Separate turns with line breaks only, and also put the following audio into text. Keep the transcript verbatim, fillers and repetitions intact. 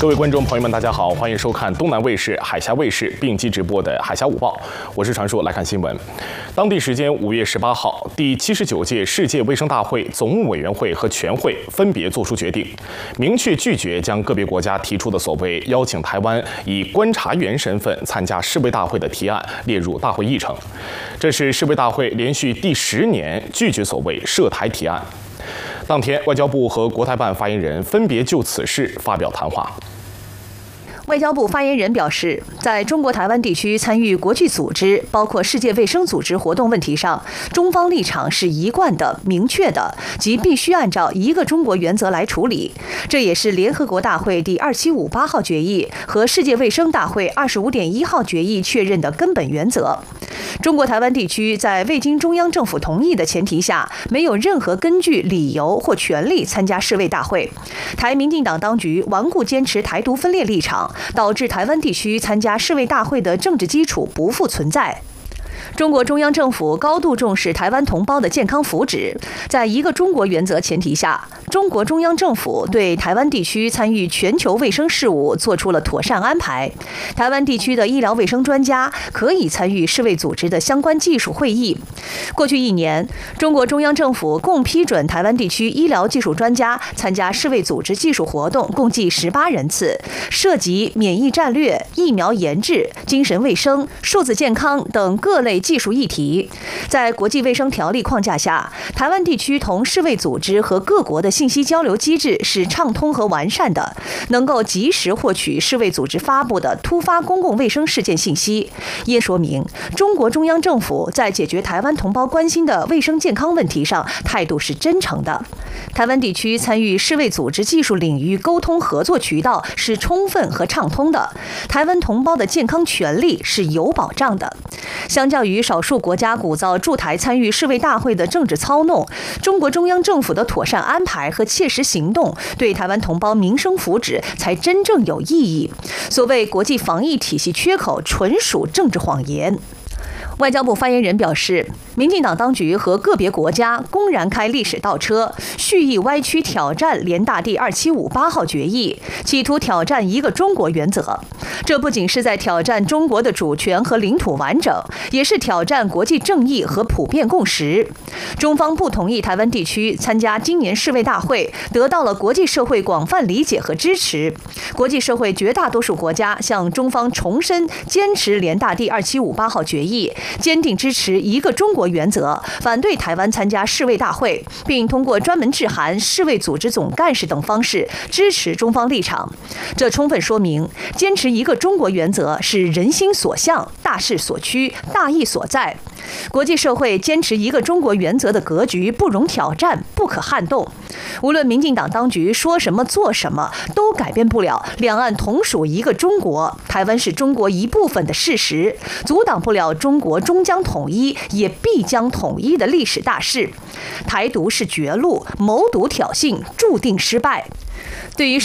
各位观众朋友们，大家好，欢迎收看东南卫视、海峡卫视并机直播的《海峡午报》，我是传说，来看新闻。当地时间五月十八号，第七十九届世界卫生大会总务委员会和全会分别作出决定，明确拒绝将个别国家提出的所谓邀请台湾以观察员身份参加世卫大会的提案列入大会议程。这是世卫大会连续第十年拒绝所谓涉台提案。当天，外交部和国台办发言人分别就此事发表谈话。
外交部发言人表示，在中国台湾地区参与国际组织，包括世界卫生组织活动问题上，中方立场是一贯的、明确的，即必须按照一个中国原则来处理。这也是联合国大会第二七五八号决议和世界卫生大会二十五点一号决议确认的根本原则。中国台湾地区在未经中央政府同意的前提下，没有任何根据、理由或权利参加世卫大会。台民进党当局顽固坚持台独分裂立场，导致台湾地区参加世卫大会的政治基础不复存在。中国中央政府高度重视台湾同胞的健康福祉，在一个中国原则前提下，中国中央政府对台湾地区参与全球卫生事务做出了妥善安排。台湾地区的医疗卫生专家可以参与世卫组织的相关技术会议。过去一年，中国中央政府共批准台湾地区医疗技术专家参加世卫组织技术活动共计十八人次，涉及免疫战略、疫苗研制、精神卫生、数字健康等各类技术议题。在国际卫生条例框架下，台湾地区同世卫组织和各国的信息交流机制是畅通和完善的，能够及时获取世卫组织发布的突发公共卫生事件信息，也说明中国中央政府在解决台湾同胞关心的卫生健康问题上态度是真诚的。台湾地区参与世卫组织技术领域沟通合作渠道是充分和畅通的，台湾同胞的健康权利是有保障的。相较于少数国家鼓噪驻台参与世卫大会的政治操弄，中国中央政府的妥善安排和切实行动，对台湾同胞民生福祉才真正有意义。所谓国际防疫体系缺口，纯属政治谎言。外交部发言人表示，民进党当局和个别国家公然开历史倒车，蓄意歪曲挑战联大第二七五八号决议，企图挑战一个中国原则。这不仅是在挑战中国的主权和领土完整，也是挑战国际正义和普遍共识。中方不同意台湾地区参加今年世卫大会，得到了国际社会广泛理解和支持。国际社会绝大多数国家向中方重申坚持联大第二七五八号决议，坚定支持一个中国原则，反对台湾参加世卫大会，并通过专门致函世卫组织总干事等方式支持中方立场。这充分说明，坚持一个中国原则是人心所向、大势所趋、大义所在。国际社会坚持一个中国原则的格局不容挑战，不可撼动。无论民进党当局说什么做什么，都改变不了两岸同属一个中国，台湾是中国一部分的事实，阻挡不了中国终将统一，也必将统一的历史大势。台独是绝路，谋独挑衅，注定失败。对于